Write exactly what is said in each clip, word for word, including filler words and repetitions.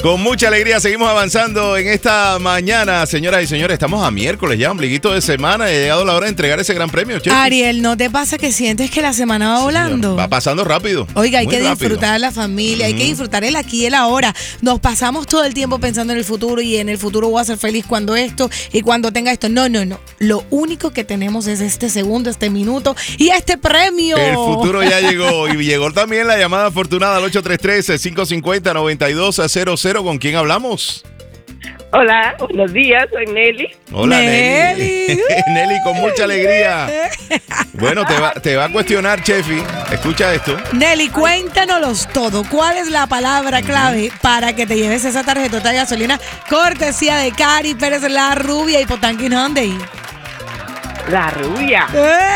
Con mucha alegría seguimos avanzando en esta mañana, señoras y señores. Estamos a miércoles ya, ombliguito de semana. Y ha llegado la hora de entregar ese gran premio, Chefi. Ariel, ¿no te pasa que sientes que la semana va volando? Sí, va pasando rápido. Oiga, hay muy que rápido. disfrutar la familia, uh-huh. hay que disfrutar el aquí y el ahora. Nos pasamos todo el tiempo pensando en el futuro y en el futuro voy a ser feliz cuando esto y cuando tenga esto. No, no, no. Lo único que tenemos es este segundo, este minuto y este premio. El futuro ya llegó y llegó también la llamada afortunada al ocho tres tres, cinco cinco cero, nueve dos cero cero. ¿Con quién hablamos? Hola, buenos días, soy Nelly. Hola, Nelly. Nelly, Nelly, con mucha alegría. Bueno, te va, te va a cuestionar, Chefi. Escucha esto. Nelly, cuéntanos todo. ¿Cuál es la palabra clave para que te lleves esa tarjetota de gasolina cortesía de Cari Pérez, la rubia y Potanqui Hyundai? La rubia.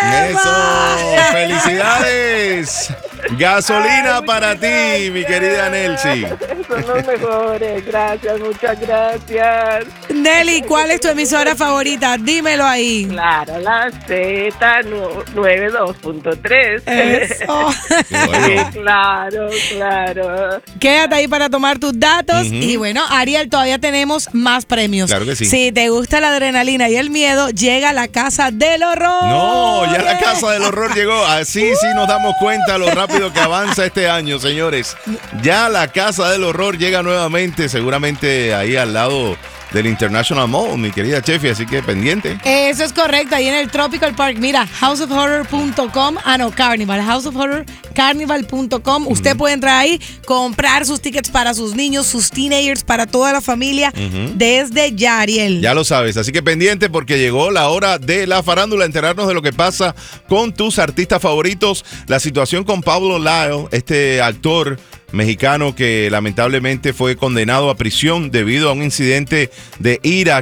¡Eso! ¡Felicidades! Gasolina Ay, para ti, gracias. Mi querida Nelsi. Son los mejores, gracias, muchas gracias. Nelly, ¿cuál es tu emisora favorita? Dímelo ahí. Claro, la Z noventa y dos punto tres. Eso. Sí, claro, claro. Quédate ahí para tomar tus datos. Uh-huh. Y bueno, Ariel, todavía tenemos más premios. Claro que sí. Si te gusta la adrenalina y el miedo, llega a la Casa del Horror. No, ya la Casa del Horror llegó. Así sí nos damos cuenta lo rápido que avanza este año, señores. Ya la Casa del Horror llega nuevamente, seguramente ahí al lado del International Mall, mi querida Chefi, así que pendiente. Eso es correcto, ahí en el Tropical Park. Mira, house of horror punto com, ah no, Carnival, House of Horror, carnival punto com. Uh-huh. Usted puede entrar ahí, comprar sus tickets para sus niños, sus teenagers, para toda la familia, uh-huh. desde ya, Ariel. Ya lo sabes, así que pendiente porque llegó la hora de la farándula, enterarnos de lo que pasa con tus artistas favoritos, la situación con Pablo Lyle, este actor mexicano que lamentablemente fue condenado a prisión debido a un incidente de ira